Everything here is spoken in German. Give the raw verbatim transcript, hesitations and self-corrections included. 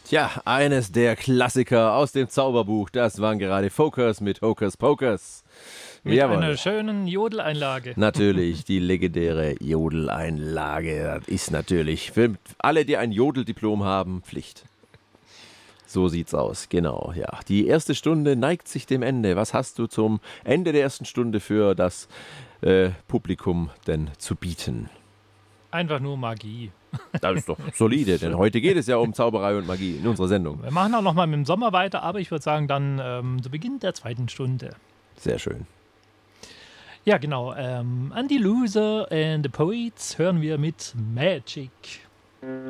Tja, eines der Klassiker aus dem Zauberbuch, das waren gerade Focus mit Hocus Pocus. Mit Jawohl. einer schönen Jodeleinlage. Natürlich, die legendäre Jodeleinlage. Das ist natürlich für alle, die ein Jodeldiplom haben, Pflicht. So sieht's aus, genau, ja. Die erste Stunde neigt sich dem Ende. Was hast du zum Ende der ersten Stunde für das äh, Publikum denn zu bieten? Einfach nur Magie. Das ist doch solide, denn heute geht es ja um Zauberei und Magie in unserer Sendung. Wir machen auch noch mal mit dem Sommer weiter, aber ich würde sagen, dann ähm, zu Beginn der zweiten Stunde. Sehr schön. Ja, genau. Ähm, Andy Loser and the Poets hören wir mit Magic.